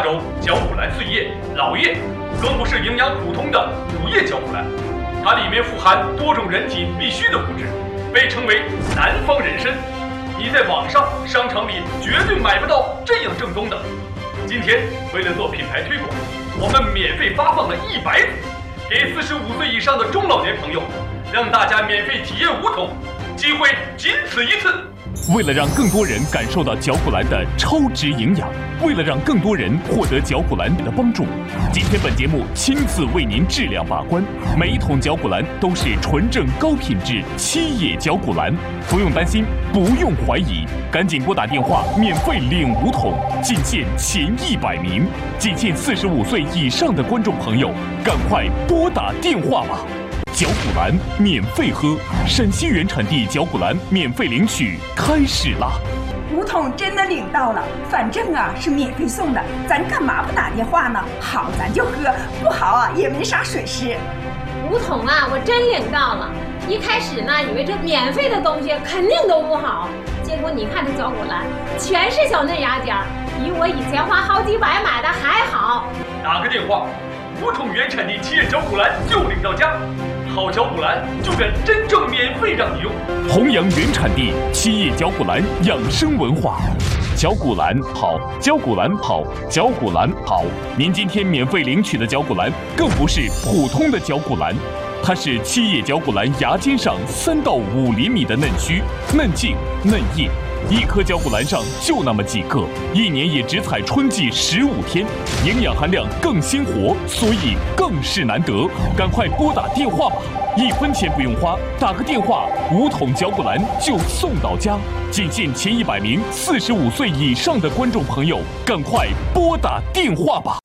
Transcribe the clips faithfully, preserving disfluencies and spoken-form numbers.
种绞股蓝碎叶、老叶，更不是营养普通的五叶绞股蓝。它里面富含多种人体必需的物质，被称为南方人参。你在网上、商场里绝对买不到这样正宗的。今天为了做品牌推广，我们免费发放了一百组，给四十五岁以上的中老年朋友，让大家免费体验五桶，机会仅此一次。 为了让更多人感受到绞股蓝的超值营养，为了让更多人获得绞股蓝的帮助，今天本节目亲自为您质量把关，每一桶绞股蓝都是纯正高品质七叶绞股蓝，不用担心，不用怀疑，赶紧拨打电话免费领五桶，仅限前一百名，仅限四十五岁以上的观众朋友，赶快拨打电话吧！绞股蓝免费喝，陕西原产地绞股蓝免费领取开始啦！ 五桶真的领到了，反正啊是免费送的，咱干嘛不打电话呢？好咱就喝，不好啊也没啥损失。 五桶啊，我真领到了。一开始呢，以为这免费的东西肯定都不好，结果你看这绞股蓝，全是小嫩芽尖，比我以前花好几百买的还好。 打个电话，五桶原产地七叶绞股蓝就领到家。好绞股蓝就敢真正免费让你用， 弘扬原产地七叶绞股蓝养生文化。绞股蓝好，绞股蓝好，绞股蓝好。您今天免费领取的绞股蓝，更不是普通的绞股蓝，它是七叶绞股蓝芽尖上三到五厘米的嫩须、嫩茎、嫩叶。一颗绞股蓝上就那么几个，一年也只采春季十五天，营养含量更鲜活，所以更是难得。赶快拨打电话吧，一分钱不用花，打个电话，五桶绞股蓝就送到家。仅限前一百名四十五岁以上的观众朋友，赶快拨打电话吧。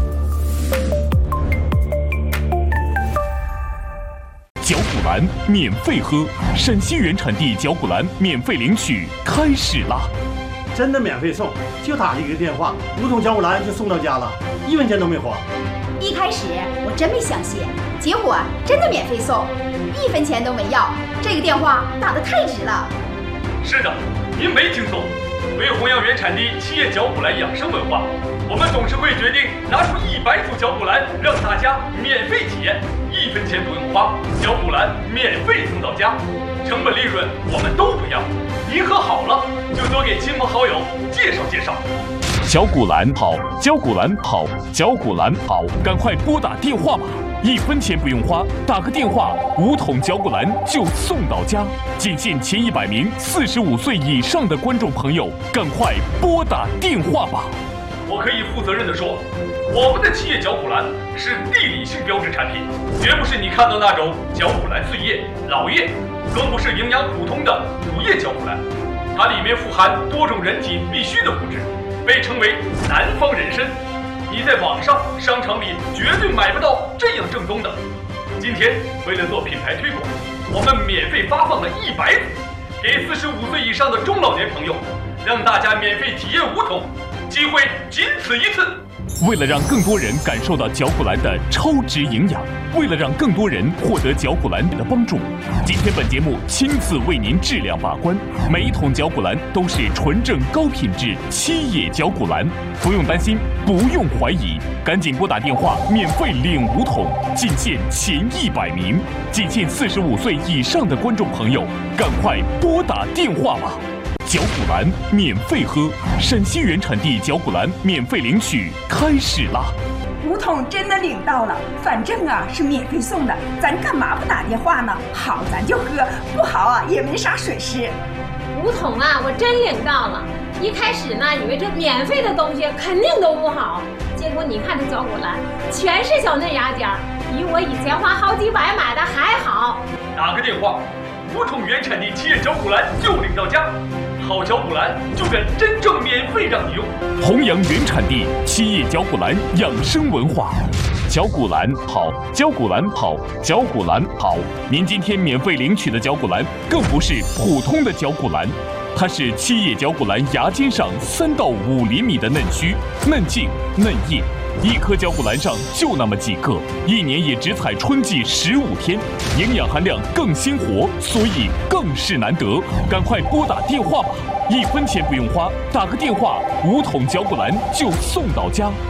绞股蓝免费喝，陕西原产地绞股蓝免费领取开始啦！ 真的免费送，就打一个电话，五桶绞股蓝就送到家了，一分钱都没花。 一开始我真没相信，结果真的免费送，一分钱都没要，这个电话打得太值了。 是的，您没听错，为弘扬原产地七叶绞股蓝养生文化，我们董事会决定拿出一百组绞股蓝，让大家免费体验。一分钱不用花，绞股蓝免费送到家，成本利润我们都不要。您喝好了，就多给亲朋好友介绍介绍。 绞股蓝好，绞股蓝好，绞股蓝好，赶快拨打电话吧！一分钱不用花，打个电话，五桶绞股蓝就送到家。仅限前一百名四十五岁以上的观众朋友，赶快拨打电话吧！ 我可以负责任地说，我们的七叶绞股蓝是地理性标志产品，绝不是你看到那种绞股蓝碎叶、老叶，更不是营养普通的五叶绞股蓝。它里面富含多种人体必需的物质，被称为南方人参。你在网上、商场里绝对买不到这样正宗的。今天为了做品牌推广，我们免费发放了一百组，给四十五岁以上的中老年朋友，让大家免费体验五桶，机会仅此一次。 为了让更多人感受到绞股蓝的超值营养，为了让更多人获得绞股蓝的帮助，今天本节目亲自为您质量把关，每一桶绞股蓝都是纯正高品质七叶绞股蓝，不用担心，不用怀疑，赶紧拨打电话免费领五桶，仅限前一百名，仅限四十五岁以上的观众朋友，赶快拨打电话吧！绞股蓝免费喝，陕西原产地绞股蓝免费领取开始啦！ 五桶真的领到了，反正啊是免费送的，咱干嘛不打电话呢？好咱就喝，不好啊也没啥损失。 五桶啊，我真领到了。一开始呢，以为这免费的东西肯定都不好，结果你看这绞股蓝，全是小嫩芽尖，比我以前花好几百买的还好。 打个电话，五桶原产地七叶绞股蓝就领到家。好绞股蓝就敢真正免费让你用， 弘扬原产地七叶绞股蓝养生文化。绞股蓝好，绞股蓝好，绞股蓝好。您今天免费领取的绞股蓝，更不是普通的绞股蓝，它是七叶绞股蓝芽尖上三到五厘米的嫩须、嫩茎、嫩叶。一颗绞股蓝上就那么几个，一年也只采春季十五天，营养含量更鲜活，所以更是难得。赶快拨打电话吧，一分钱不用花，打个电话，五桶绞股蓝就送到家。